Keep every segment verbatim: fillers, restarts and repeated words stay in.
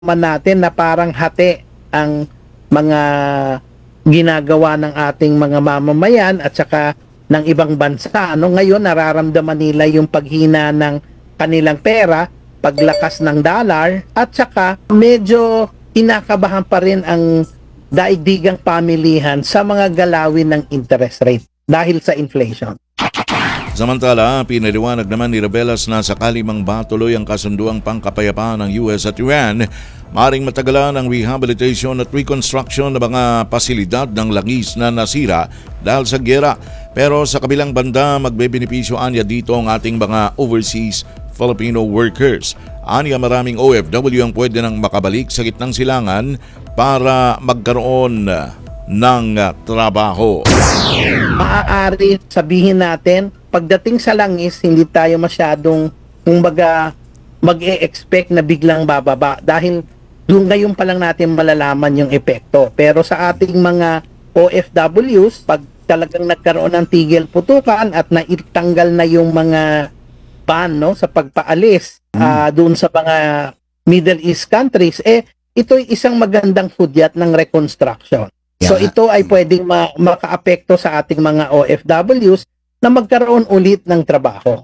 man natin na parang hati ang mga ginagawa ng ating mga mamamayan at saka ng ibang bansa. Ano, ngayon nararamdaman nila yung paghina ng kanilang pera, paglakas ng dollar, at saka medyo kinakabahan pa rin ang daigdigang pamilihan sa mga galawin ng interest rate dahil sa inflation. Samantala, pinaliwanag naman ni Revelas na sakali mang batuloy ang kasunduang pangkapayapaan ng U S at Iran, maring matagalan ang rehabilitation at reconstruction ng mga pasilidad ng langis na nasira dahil sa giyera. Pero sa kabilang banda, magbebenepisyo anya dito ang ating mga overseas Filipino workers. Anya maraming O F W ang pwede nang makabalik sa gitnang silangan para magkaroon ng trabaho. Maaari sabihin natin, pagdating sa langis, hindi tayo masyadong, kumbaga, mag-e-expect na biglang bababa dahil doon ngayon pa lang natin malalaman yung epekto. Pero sa ating mga O F Ws, pag talagang nagkaroon ng tigil putukan at naitanggal na yung mga ban, no, sa pagpaalis uh, doon sa mga Middle East countries, eh ito'y isang magandang hudyat ng reconstruction. So ito ay pwedeng ma- makaapekto sa ating mga O F Ws na magkaroon ulit ng trabaho.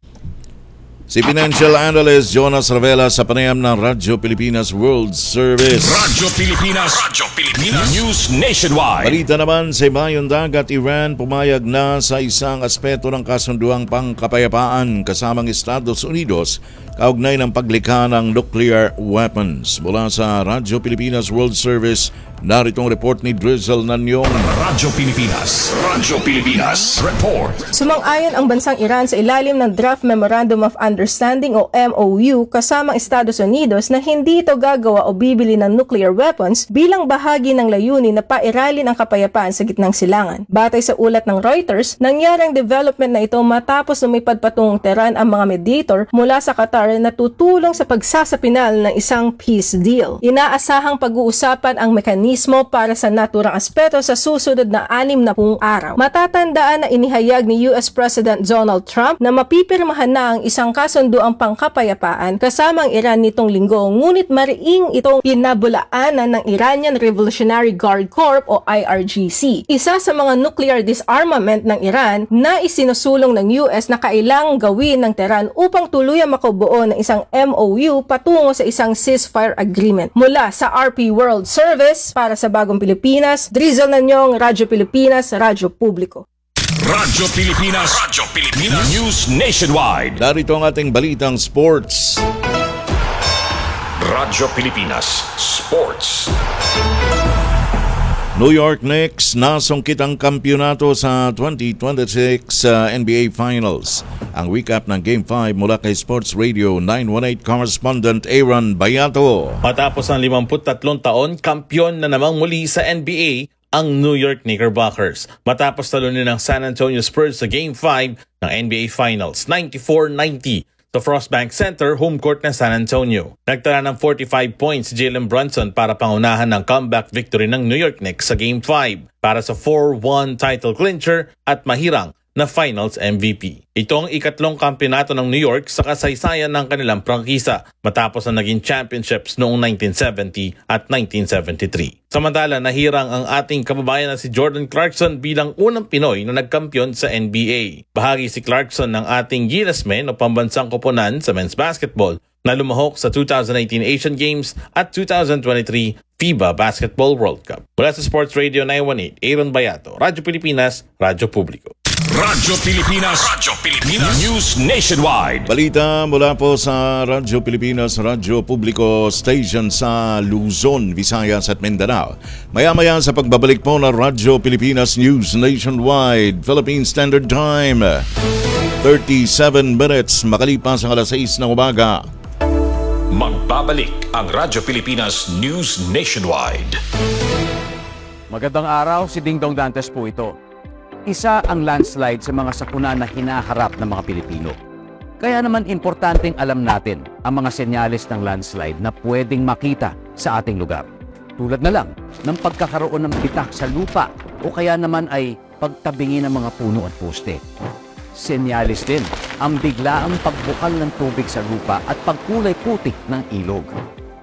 Si Financial Analyst Jonas Ravela sa panayam ng Radyo Pilipinas World Service. Radyo Pilipinas, Radyo Pilipinas, News Nationwide. Balita naman sa Ibayong Dagat, Iran pumayag na sa isang aspeto ng kasunduang pangkapayapaan kasamang Estados Unidos kaugnay ng paglikha ng nuclear weapons. Mula sa Radyo Pilipinas World Service, naritong report ni Drizzle Nanyong. Radyo Pilipinas, Radyo Pilipinas, report. Sumang-ayon ang bansang Iran sa ilalim ng Draft Memorandum of Understanding o M O U kasamang Estados Unidos na hindi ito gagawa o bibili ng nuclear weapons bilang bahagi ng layunin na pairalin ang kapayapaan sa gitnang silangan. Batay sa ulat ng Reuters, nangyari ang development na ito matapos lumipad patungong Tehran ang mga mediator mula sa Qatar na tutulong sa pagsasapinal ng isang peace deal. Inaasahang pag-uusapan ang mekanismo para sa naturang aspeto sa susunod na anim na pung araw. Matatandaan na inihayag ni U S President Donald Trump na mapipirmahan na ang isang kasunduang pangkapayapaan kasama ang Iran nitong linggo, ngunit mariing itong pinabulaanan ng Iranian Revolutionary Guard Corps o I R G C. Isa sa mga nuclear disarmament ng Iran na isinusulong ng U S na kailangang gawin ng Tehran upang tuluyang makubuo ng isang M O U patungo sa isang ceasefire agreement. Mula sa R P World Service, para sa Bagong Pilipinas, Drizzle Nanyong, Radyo Pilipinas, Radyo Publiko. Radyo Pilipinas, Radyo Pilipinas, News Nationwide. Narito ang ating balitang sports. Radyo Pilipinas, Sports. New York Knicks nasungkit ang kampyonato sa twenty twenty-six uh, N B A Finals. Ang recap ng Game five mula kay Sports Radio nine one eight correspondent Aaron Bayato. Matapos ang limampu't tatlong taon, kampyon na namang muli sa N B A ang New York Knickerbockers. Matapos talunin ng San Antonio Spurs sa Game five ng N B A Finals, ninety-four ninety. Sa Frostbank Center, home court ng San Antonio. Nagtala ng forty-five points si Jalen Brunson para pangunahan ng comeback victory ng New York Knicks sa Game five para sa four one title clincher at mahirang na Finals M V P. Ito ang ikatlong kampeonato ng New York sa kasaysayan ng kanilang prangkisa matapos na naging championships noong nineteen seventy at nineteen seventy-three. Samantala, nahirang ang ating kababayan na si Jordan Clarkson bilang unang Pinoy na nagkampiyon sa N B A. Bahagi si Clarkson ng ating Gilas Men o pambansang koponan sa men's basketball na lumahok sa two thousand eighteen Asian Games at two thousand twenty-three FIBA Basketball World Cup. Mula sa Sports Radio nine one eight, Aaron Bayato, Radyo Pilipinas, Radyo Publiko. Radyo Pilipinas, Radyo Pilipinas, News Nationwide. Balita mula po sa Radyo Pilipinas, Radyo Publiko Station sa Luzon, Visayas at Mindanao. Maya-maya sa pagbabalik po ng Radyo Pilipinas News Nationwide, Philippine Standard Time, thirty-seven minutes makalipas ang alas sais ng umaga. Magbabalik ang Radyo Pilipinas News Nationwide. Magandang araw, si Dingdong Dantes po ito. Isa ang landslide sa mga sakuna na hinaharap ng mga Pilipino. Kaya naman importanteng alam natin ang mga senyales ng landslide na pwedeng makita sa ating lugar. Tulad na lang ng pagkakaroon ng bitak sa lupa o kaya naman ay pagtabingi ng mga puno at poste. Senyales din ang biglaang pagbukal ng tubig sa lupa at pagkulay puti ng ilog.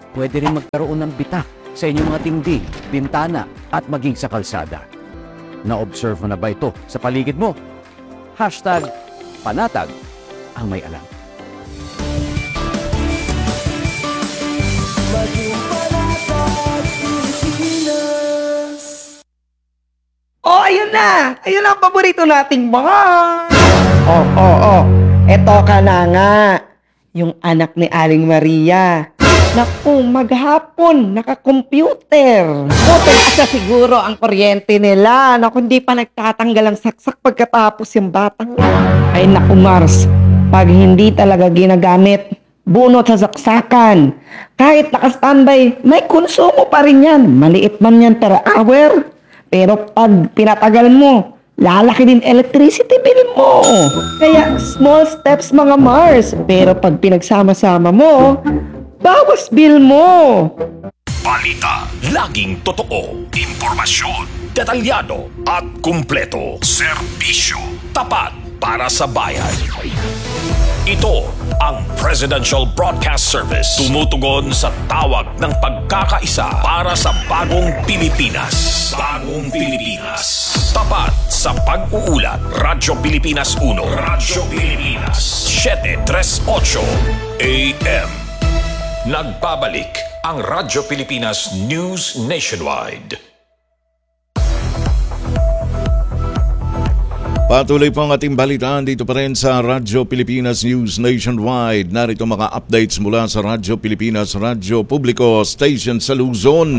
Pwede rin magkaroon ng bitak sa inyong mga dingding, bintana at maging sa kalsada. Na-observe mo na ba ito sa paligid mo? Hashtag panatag ang may alam. Oh, ayun na! Ayun ang paborito nating bar! Oh, oh, oh. Eto ka na nga. Yung anak ni Aling Maria. Naku, maghapon, naka-computer. Buti asa siguro ang kuryente nila. Naku, hindi pa nagtatanggal ang saksak pagkatapos yung batang. Ay naku, Mars. Pag hindi talaga ginagamit, bunot sa saksakan. Kahit naka-standby, may konsumo pa rin yan. Maliit man yan per hour. Pero pag pinatagal mo, lalaki din electricity bill mo. Kaya small steps mga Mars. Pero pag pinagsama-sama mo, bawas bill mo. Balita, laging totoo. Impormasyon, detalyado at kumpleto. Serbisyo, tapat para sa bayan. Ito ang Presidential Broadcast Service. Tumutugon sa tawag ng pagkakaisa para sa bagong Pilipinas. Bagong Pilipinas. Tapat sa pag-uulat. Radyo Pilipinas uno. Radyo Pilipinas seven thirty-eight A M. Nagbabalik ang Radyo Pilipinas News Nationwide. Patuloy po ang ating balitaan dito pa rin sa Radyo Pilipinas News Nationwide. Narito mga updates mula sa Radyo Pilipinas Radyo Publiko Station sa Luzon.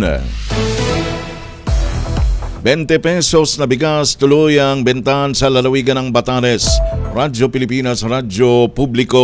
twenty pesos na bigas tuloy ang bentahan sa lalawigan ng Batanes. Radyo Pilipinas Radyo Publiko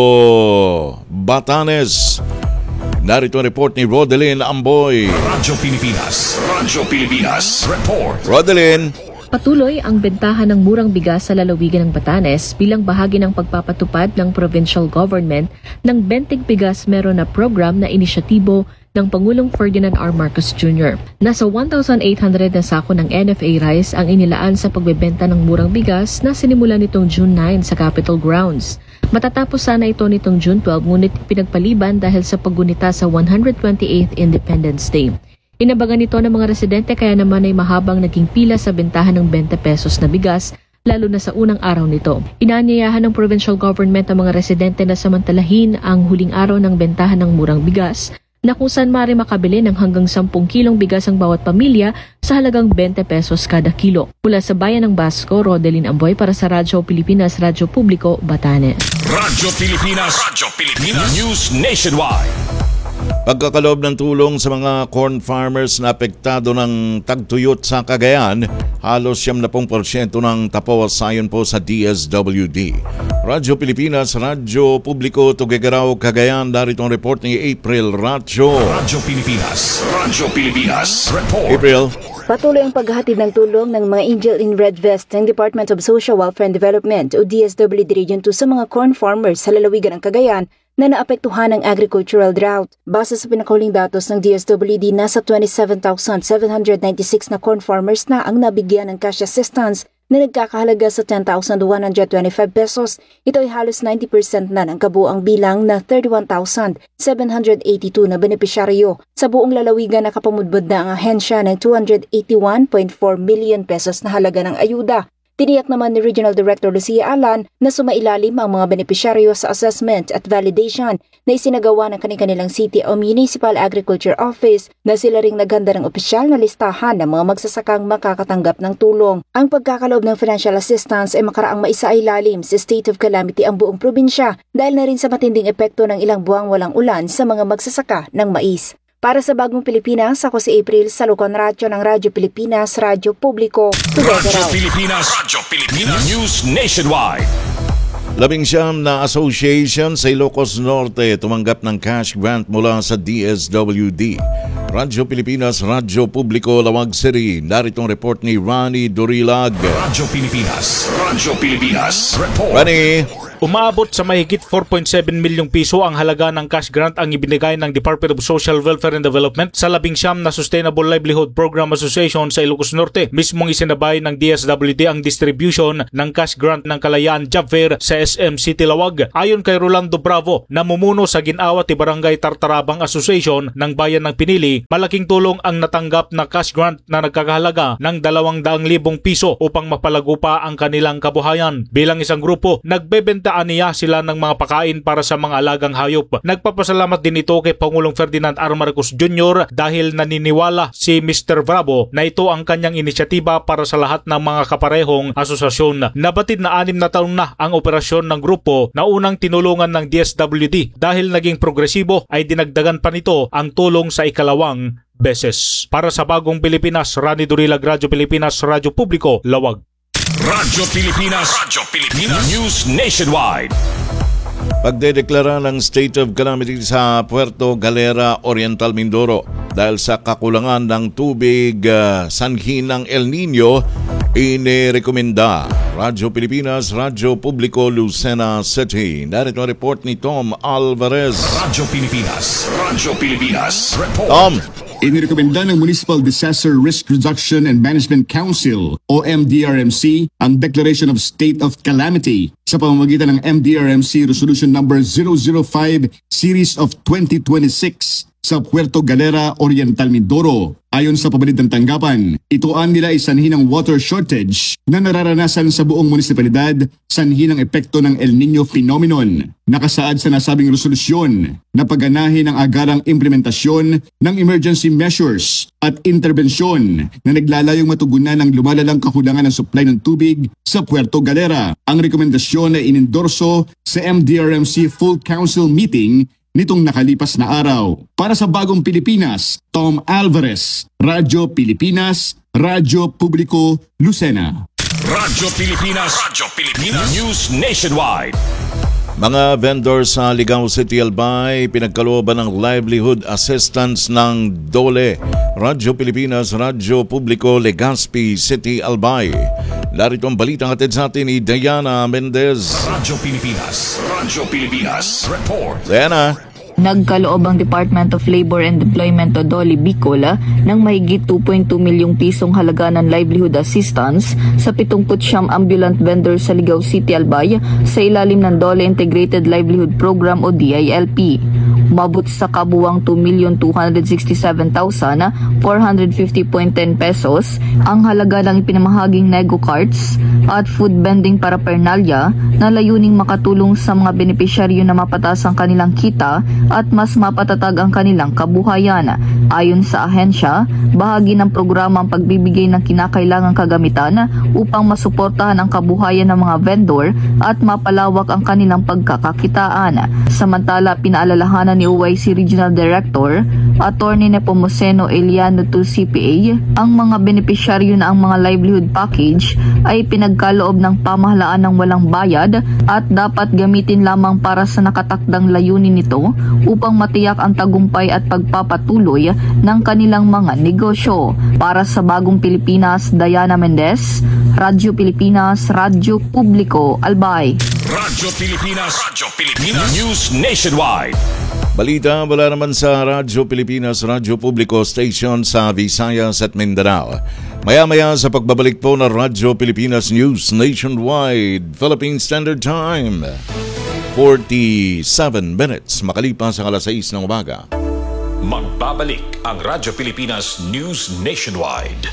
Batanes. Narito ang report ni Rodelyn Amboy. Radyo Pilipinas. Radyo Pilipinas. Report. Rodelyn. Patuloy ang bentahan ng murang bigas sa lalawigan ng Batanes bilang bahagi ng pagpapatupad ng provincial government ng Bentig Bigas Meron na program na inisyatibo ng Pangulong Ferdinand R. Marcos Junior Nasa one thousand eight hundred na sako ng N F A rice ang inilaan sa pagbebenta ng murang bigas na sinimula nitong June nine sa Capitol Grounds. Matatapos sana ito nitong June twelve ngunit pinagpaliban dahil sa paggunita sa one hundred twenty-eighth Independence Day. Inabangan ito ng mga residente kaya naman ay mahabang naging pila sa bentahan ng twenty pesos na bigas, lalo na sa unang araw nito. Inaanyayahan ng provincial government ang mga residente na samantalahin ang huling araw ng bentahan ng murang bigas, na kung saan maaari makabili ng hanggang ten kilong bigas ang bawat pamilya sa halagang twenty pesos kada kilo. Mula sa bayan ng Basco, Rodelyn Amboy para sa Radyo Pilipinas Radyo Publiko, Batanes. Radyo Pilipinas. Radyo Pilipinas News Nationwide. Pagkakaloob ng tulong sa mga corn farmers na apektado ng tagtuyot sa Cagayan, halos seventy percent ng tapos ayon po sa D S W D. Radyo Pilipinas, Radyo Publiko, Tuguegarao, Cagayan. Darito ang report ni April Racho. Radyo Pilipinas. Radyo Pilipinas. Report. April. Patuloy ang paghahatid ng tulong ng mga Angel in Red Vest ng Department of Social Welfare and Development o D S W D Region two sa mga corn farmers sa lalawigan ng Cagayan na naapektuhan ng agricultural drought. Base sa pinakahuling datos ng D S W D, nasa twenty-seven thousand seven hundred ninety-six na corn farmers na ang nabigyan ng cash assistance na nagkakahalaga sa ten thousand one hundred twenty-five pesos. Ito ay halos ninety percent na ng kabuang bilang na thirty-one thousand seven hundred eighty-two na benepisyaryo. Sa buong lalawigan nakapamudbod na ang ahensya ng two hundred eighty-one point four million pesos na halaga ng ayuda. Tiniyak naman ni Regional Director Lucia Alan na sumailalim ang mga benepisyaryo sa assessment at validation na isinagawa ng kanilang city o municipal agriculture office na sila ring naghanda ng opisyal na listahan ng mga magsasakang makakatanggap ng tulong. Ang pagkakaloob ng financial assistance ay makaraang maisailalim sa state of calamity ang buong probinsya dahil na rin sa matinding epekto ng ilang buwang walang ulan sa mga magsasaka ng mais. Para sa Bagong Pilipinas, ako si April sa Lucon Radyo ng Radyo Pilipinas, Radyo Publiko, Radyo Pilipinas. Radyo Pilipinas News Nationwide. Labing siyam na association sa Ilocos Norte tumanggap ng cash grant mula sa D S W D. Radyo Pilipinas, Radyo Publiko, Lawag City. Narito ang report ni Ronnie Dorilag. Radyo Pilipinas. Radyo Pilipinas. Report. Ronnie. Umaabot sa mahigit four point seven milyong piso ang halaga ng cash grant ang ibinigay ng Department of Social Welfare and Development sa labing siyam na Sustainable Livelihood Program Association sa Ilocos Norte. Mismong isinabay ng D S W D ang distribution ng cash grant ng Kalayaan Job Fair sa S M City Lawag. Ayon kay Rolando Bravo, namumuno sa Ginawat Barangay Tartarabang Association ng Bayan ng Pinili, malaking tulong ang natanggap na cash grant na nagkakahalaga ng dalawang daang libong piso upang mapalago pa ang kanilang kabuhayan. Bilang isang grupo, nagbebentaan niya sila ng mga pakain para sa mga alagang hayop. Nagpapasalamat din ito kay Pangulong Ferdinand R. Marcos Junior dahil naniniwala si Mister Bravo na ito ang kanyang inisyatiba para sa lahat ng mga kaparehong asosasyon. Nabatid na anim na taon na ang operasyon ng grupo na unang tinulungan ng D S W D. Dahil naging progresibo ay dinagdagan pa nito ang tulong sa ikalawang beses. Para sa Bagong Pilipinas, Rani Durilag, Radyo Pilipinas, Radyo Publiko, Lawag. Radyo Pilipinas, Radyo Pilipinas, News Nationwide. Pagdedeklara ng state of calamity sa Puerto Galera, Oriental Mindoro dahil sa kakulangan ng tubig uh, sanhi ng El Nino, inirekomenda Radyo Pilipinas, Radyo Publiko, Lucena City. Narito ang report ni Tom Alvarez. Radyo Pilipinas, Radyo Pilipinas, report. Tom! Inirekomenda ng Municipal Disaster Risk Reduction and Management Council o M D R M C ang Declaration of State of Calamity sa pamamagitan ng M D R M C Resolution number zero zero five Series of twenty twenty-six sa Puerto Galera, Oriental Mindoro. Ayon sa pabalid ng tanggapan, ituan nila ay sanhi ng water shortage na nararanasan sa buong munisipalidad, sanhi ng epekto ng El Nino phenomenon. Nakasaad sa nasabing resolusyon na pagganahin ang agarang implementasyon ng emergency measures at interbensyon na naglalayong matugunan ng lumalalang kakulangan ng supply ng tubig sa Puerto Galera. Ang rekomendasyon ay inendorso sa M D R M C Full Council meeting nitong nakalipas na araw. Para sa Bagong Pilipinas, Tom Alvarez, Radyo Pilipinas, Radyo Publiko, Lucena. Radyo Pilipinas, Radyo Pilipinas, News Nationwide. Mga vendors sa Ligao City, Albay, pinagkalooban ng livelihood assistance ng Dole. Radyo Pilipinas, Radyo Publiko, Legazpi City, Albay. Narito ang balitang hatid sa atin ni Diana Mendez. Radyo Pilipinas, Radyo Pilipinas, report. Diana. Nagkaloob ang Department of Labor and Employment o D O L E Bicol ng mahigit two point two milyong pisong halaga ng livelihood assistance sa pitungput siyam ambulant vendors sa Ligao City, Albay sa ilalim ng D O L E Integrated Livelihood Program o D I L P. Umabot sa kabuwang two million two hundred sixty-seven thousand four hundred fifty point one zero pesos ang halaga ng ipinamahaging nego carts at food vending paraphernalia na layuning makatulong sa mga benepisyaryo na mapataas ang kanilang kita at mas mapatatag ang kanilang kabuhayan. Ayon sa ahensya, bahagi ng programa ang pagbibigay ng kinakailangang kagamitan upang masuportahan ang kabuhayan ng mga vendor at mapalawak ang kanilang pagkakakitaan. Samantala, pinaalalahanan ni O I C Regional Director, Attorney Nepomuceno Eliano to C P A, ang mga benepisyaryo na ang mga livelihood package ay pinagkaloob ng pamahalaan ng walang bayad at dapat gamitin lamang para sa nakatakdang layunin nito upang matiyak ang tagumpay at pagpapatuloy ng kanilang mga negosyo. Para sa Bagong Pilipinas, Diana Mendez, Radyo Pilipinas, Radyo Publiko, Albay. Radyo Pilipinas, Radyo Pilipinas, News Nationwide. Balita mula naman sa Radyo Pilipinas, Radyo Publiko Station sa Visayas at Mindanao. Maya-maya sa pagbabalik po ng Radyo Pilipinas News Nationwide, Philippine Standard Time. forty-seven minutes makalipas ang alas sais ng umaga. Magbabalik ang Radyo Pilipinas News Nationwide.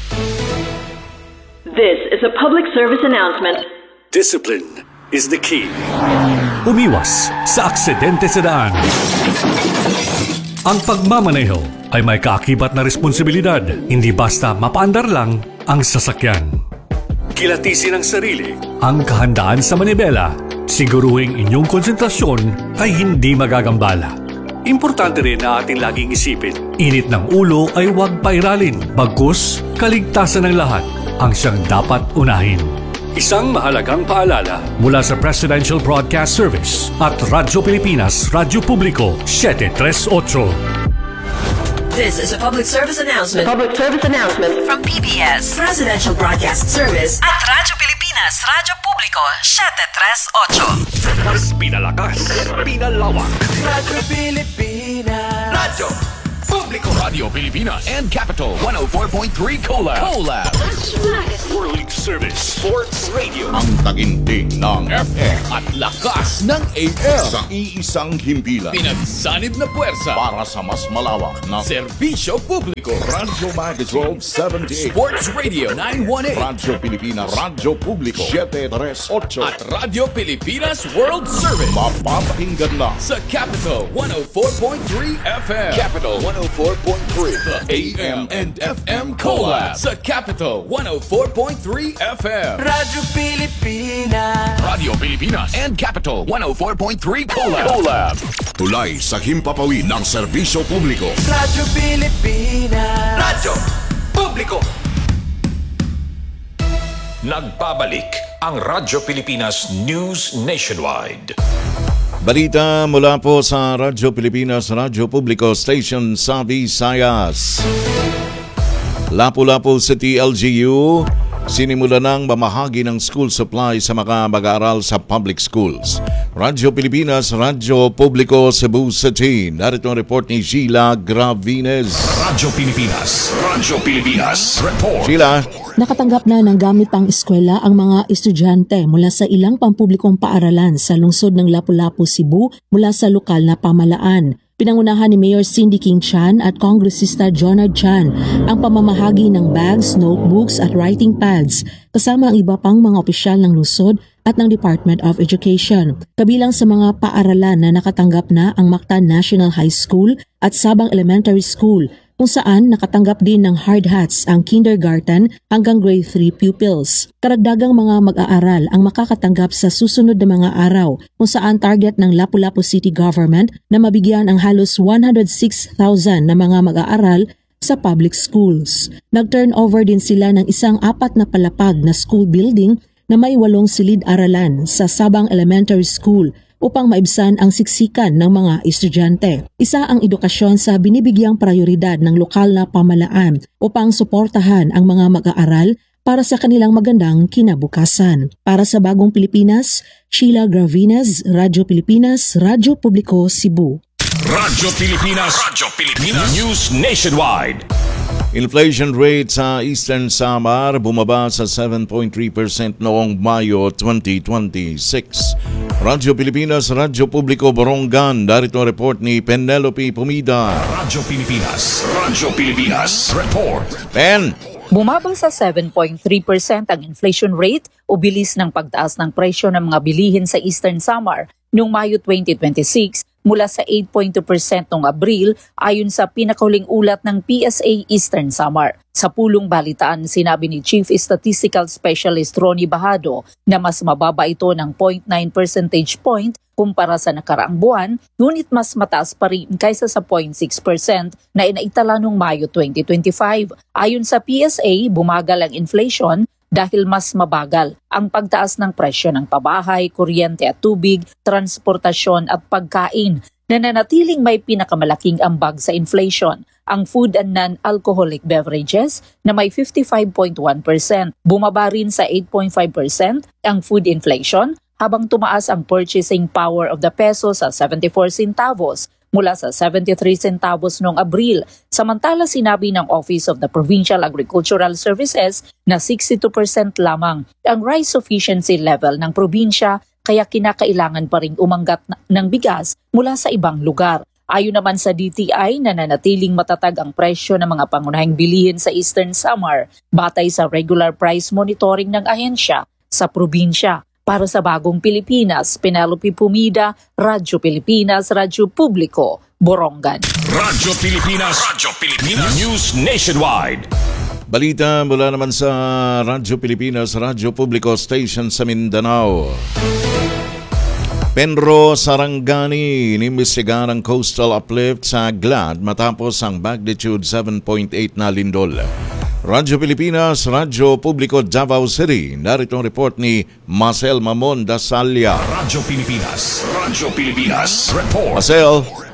This is a public service announcement. Discipline is the key. Umiwas sa aksidente sa daan. Ang pagmamaneho ay may kaakibat na responsibilidad, hindi basta mapaandar lang ang sasakyan. Kilatisin ang sarili, ang kahandaan sa manibela, siguruhing inyong konsentrasyon ay hindi magagambala. Importante rin na ating laging isipin, init ng ulo ay huwag pairalin, bagkus kaligtasan ng lahat ang siyang dapat unahin. Isang mahalagang paalala mula sa Presidential Broadcast Service at Radyo Pilipinas, Radyo Publiko, seven thirty-eight. This is a public service announcement. Public service announcement From P B S, Presidential Broadcast Service at Radyo Pilipinas. Pilipinas, Radyo Publiko, siyete tres ocho. Mas pinalakas, pinalawak. Radyo Pilipinas. Radyo Publiko. Radio Pilipinas and Capital one oh four point three Collab. Collab. World Service Sports Radio. Ang taginting ng F M at lakas ng A M. sa iisang himpilan Pinagsanib na puwersa. para sa mas malawak na Serbisyo Publiko. Radyo Magazine seventy-eight, Sports Radio nine one eight. Radyo Pilipinas, Radyo Publiko siete tres ocho. At Radio Pilipinas World Service. Mapapakinggan na Sa Capital one oh four point three F M. Capital one oh four point three. The A M and F M Collab. Sa Capital one oh four point three F M. Radyo Pilipinas. Radio Pilipinas and Capital one oh four point three Collab. Collab. tulay sa himpapawid ng serbisyo publiko. Radyo Pilipinas. Radyo Publiko. Nagbabalik ang Radyo Pilipinas News Nationwide. Balita mula po sa Radyo Pilipinas, Radyo Publiko Station sa Visayas. Lapu-Lapu City L G U, sinimula ng mamahagi ng school supply sa mga mag-aaral sa public schools. Radyo Pilipinas, Radyo Publiko Cebu City. Narito ang report ni Sheila Gravines. Radyo Pilipinas, Radyo Pilipinas Report. Sheila. Nakatanggap na ng gamit pang eskwela ang mga estudyante mula sa ilang pampublikong paaralan sa lungsod ng Lapu-Lapu, Cebu mula sa lokal na pamalaan. Pinangunahan ni Mayor Cindy King Chan at Kongresista Jonard Chan ang pamamahagi ng bags, notebooks at writing pads kasama ang iba pang mga opisyal ng lungsod at ng Department of Education. Kabilang sa mga paaralan na nakatanggap na ang Mactan National High School at Sabang Elementary School, kung saan nakatanggap din ng hard hats ang kindergarten hanggang grade three pupils. Karagdagang mga mag-aaral ang makakatanggap sa susunod na mga araw, kung saan target ng Lapu-Lapu City Government na mabigyan ang halos one hundred six thousand na mga mag-aaral sa public schools. Nag-turnover din sila ng isang apat na palapag na school building na may walong silid-aralan sa Sabang Elementary School upang maibsan ang siksikan ng mga estudyante. Isa ang edukasyon sa binibigyang prioridad ng lokal na pamalaan upang suportahan ang mga mag-aaral para sa kanilang magandang kinabukasan. Para sa Bagong Pilipinas, Sheila Gravines, Radyo Pilipinas, Radyo Publiko, Cebu. Radyo Pilipinas, Radyo Pilipinas News Nationwide. Inflation rate sa Eastern Samar bumaba sa seven point three percent noong Mayo twenty twenty-six. Radyo Pilipinas, Radyo Publiko, Borongan. Darito ang report ni Penelope Pumida. Radyo Pilipinas, Radyo Pilipinas Report. Pen! Bumaba sa seven point three percent ang inflation rate o bilis ng pagtaas ng presyo ng mga bilihin sa Eastern Samar noong Mayo twenty twenty-six mula sa eight point two percent noong Abril ayon sa pinakahuling ulat ng P S A Eastern Samar. Sa pulong balitaan, sinabi ni Chief Statistical Specialist Ronnie Bahado na mas mababa ito ng zero point nine percentage point kumpara sa nakaraang buwan, ngunit mas mataas pa rin kaysa sa zero point six percent na inaitala noong Mayo twenty twenty-five. Ayon sa P S A, bumagal ang inflation dahil mas mabagal ang pagtaas ng presyo ng pabahay, kuryente at tubig, transportasyon at pagkain. Nananatiling may pinakamalaking ambag sa inflation, ang food and non-alcoholic beverages na may fifty-five point one percent. Bumaba rin sa eight point five percent ang food inflation habang tumaas ang purchasing power of the peso sa seventy-four centavos mula sa seventy-three centavos noong Abril. Samantala sinabi ng Office of the Provincial Agricultural Services na sixty-two percent lamang ang rice sufficiency level ng probinsya kaya kinakailangan pa ring umanggat ng bigas mula sa ibang lugar. Ayon naman sa D T I, nananatiling matatag ang presyo ng mga pangunahing bilihin sa Eastern Samar batay sa regular price monitoring ng ahensya sa probinsya. Para sa Bagong Pilipinas, Penelope Pumida, Radyo Pilipinas, Radyo Publiko, Borongan. Radyo Pilipinas, Radyo Pilipinas News Nationwide. Balita mula naman sa Radyo Pilipinas, Radyo Publiko Station sa Mindanao. Penro Sarangani inimbestigahan ang coastal uplift sa Glad matapos ang magnitude seven point eight na lindol. Radyo Pilipinas, Radyo Publiko, Davao City. Narito ang report ni Marcel Mamon Dasalya. Radyo Pilipinas, Radyo Pilipinas Report. Marcel.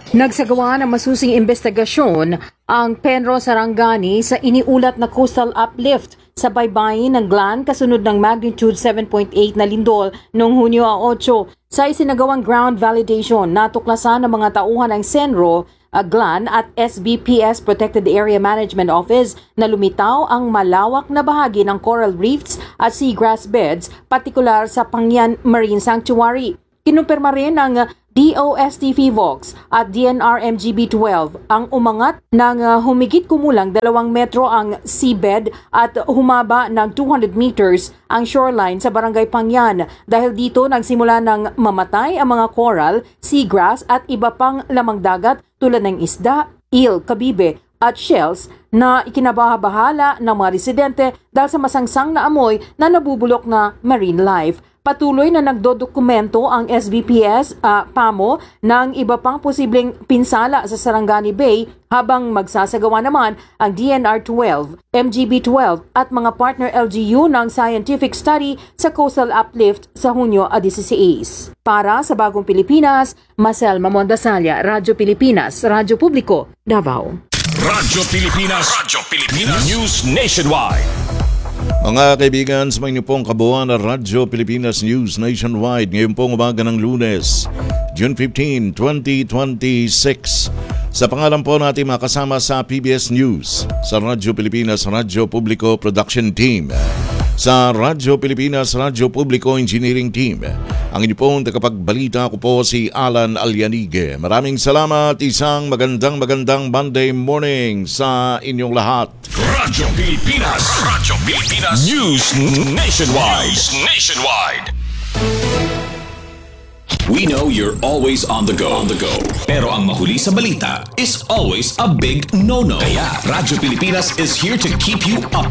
Nagsagawa ng masusing investigasyon ang Penrose Sarangani sa iniulat na coastal uplift sa baybayin ng Glan kasunod ng magnitude seven point eight na lindol noong Hunyo eight. Sa isinagawang ground validation, natuklasan ng mga tauhan ng Senro, uh, Glan at S B P S Protected Area Management Office na lumitaw ang malawak na bahagi ng coral reefs at seagrass beds, partikular sa Pangyan Marine Sanctuary. Kinumpirma rin ng D O S T FIVOX at D N R M G B twelve ang umangat ng uh, humigit kumulang dalawang metro ang seabed at humaba ng two hundred meters ang shoreline sa Barangay Pangyan. Dahil dito nagsimula ng mamatay ang mga coral, seagrass at iba pang lamang dagat tulad ng isda, eel, kabibe at shells na ikinabahala ng mga residente dahil sa masangsang na amoy na nabubulok na marine life. Patuloy na nagdodokumento ang S B P S uh, P A M O ng iba pang posibleng pinsala sa Sarangani Bay habang magsasagawa naman ang D N R twelve, M G B twelve at mga partner L G U ng scientific study sa coastal uplift sa Hunyo sixteen. Para sa Bagong Pilipinas, Marcel Mamondasalya, Radyo Pilipinas, Radyo Publiko, Davao. Radyo Pilipinas, Radyo Pilipinas, News Nationwide. Mga kaibigan, sa mga pong kabuuan na Radyo Pilipinas News Nationwide ngayon pong umaga ng Lunes, June fifteenth, twenty twenty-six. Sa pangalan po natin makasama sa P B S News, sa Radyo Pilipinas Radyo Publiko Production Team, sa Radyo Pilipinas Radyo Publiko Engineering Team, ang inyo pong tagapagbalita ko po si Alan Alianige. Maraming salamat, isang magandang magandang Monday morning sa inyong lahat. Radyo Pilipinas, Radyo Pilipinas News Nationwide. News Nationwide. We know you're always on the go, on the go. Pero ang mahuli sa balita is always a big no-no. Kaya Radyo Pilipinas is here to keep you up